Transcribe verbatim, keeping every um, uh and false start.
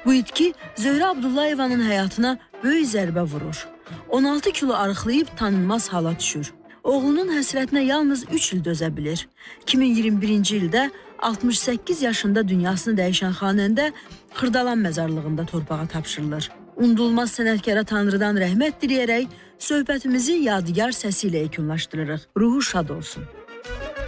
Bu itki Zöhrə Abdullayevanın həyatına böyük zərbə vurur. on altı kilo arıqlayıb tanınmaz hala düşür. Oğlunun həsrətinə yalnız üç il dözə bilir. iki min iyirmi birinci ildə altmış səkkiz yaşında dünyasını dəyişən xanəndə Xırdalan məzarlığında torpağa tapşırılır. Unudulmaz sənətkara Tanrıdan rəhmət diləyərək söhbətimizi yadigar səsi ilə yekunlaşdırırıq. Ruhu şad olsun.